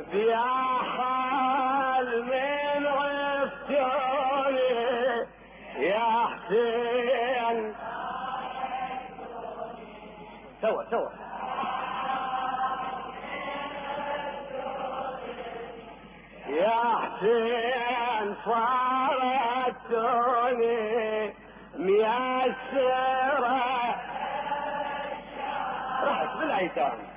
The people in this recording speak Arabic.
يا حال من عفتوني يا حسين. سوا يا حسين صارتوني ميسرة رحت بالايتام